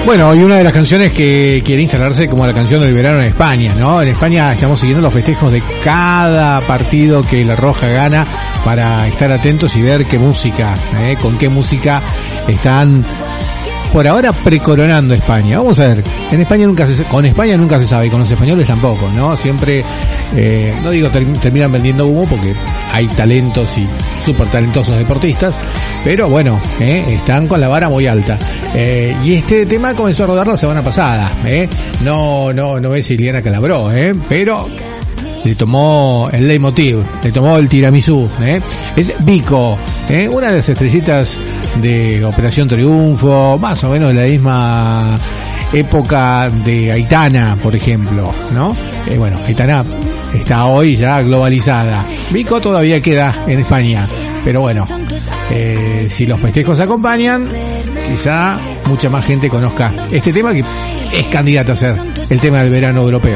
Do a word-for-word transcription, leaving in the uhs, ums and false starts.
Bueno, y una de las canciones que quiere instalarse como la canción del verano en España, ¿no? En España estamos siguiendo los festejos de cada partido que la Roja gana para estar atentos y ver qué música, ¿eh? Con qué música están por ahora precoronando España. Vamos a ver, en España nunca se, con España nunca se sabe, y con los españoles tampoco, ¿no? Siempre, eh, no digo ter, terminan vendiendo humo porque hay talentos y súper talentosos deportistas, pero bueno, eh, están con la vara muy alta. Eh, y este tema comenzó a rodar la semana pasada, eh. No, no, no es Ileana Calabró, eh, pero le tomó el leitmotiv, le tomó el tiramisú, ¿eh? Es Vico, ¿eh? Una de las estrellitas de Operación Triunfo, más o menos de la misma época de Aitana, por ejemplo, ¿no? Eh, bueno, Aitana está hoy ya globalizada. Vico todavía queda en España, pero bueno, eh, si los festejos acompañan, quizá mucha más gente conozca este tema que es candidato a ser el tema del verano europeo.